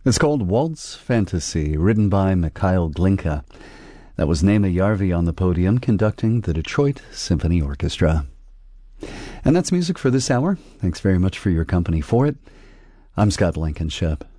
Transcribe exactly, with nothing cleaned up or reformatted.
It's called Waltz Fantasy, written by Mikhail Glinka. That was Nema Yarvi on the podium conducting the Detroit Symphony Orchestra. And that's music for this hour. Thanks very much for your company for it. I'm Scott Blankenship.